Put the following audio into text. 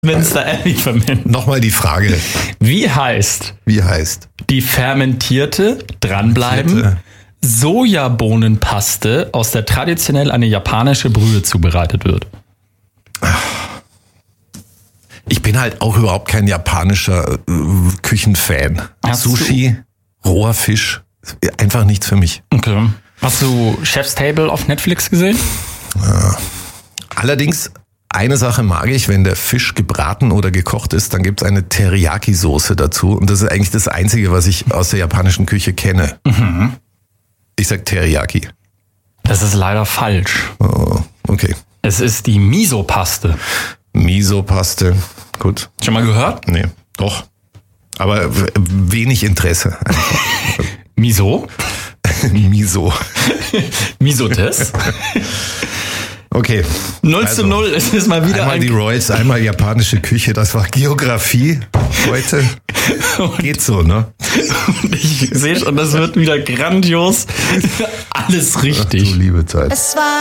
Münster Ferment. Nochmal die Frage. Wie heißt Die fermentierte, dranbleiben, Sojabohnenpaste, aus der traditionell eine japanische Brühe zubereitet wird? Ich bin halt auch überhaupt kein japanischer Küchenfan. Hast Sushi, roher Fisch, einfach nichts für mich. Okay. Hast du Chef's Table auf Netflix gesehen? Allerdings, eine Sache mag ich, wenn der Fisch gebraten oder gekocht ist, dann gibt's eine Teriyaki-Soße dazu. Und das ist eigentlich das Einzige, was ich aus der japanischen Küche kenne. Mhm. Ich sag Teriyaki. Das ist leider falsch. Oh, okay. Es ist die Miso-Paste. Miso-Paste, gut. Schon mal gehört? Nee, doch. Aber wenig Interesse. Miso? Miso. Miso-Test? Okay. 0:0, es ist mal wieder einmal die Royals, einmal japanische Küche, das war Geografie heute. Geht so, ne? Und ich sehe schon, das wird wieder grandios. Alles richtig. Ach, du liebe Zeit. Es war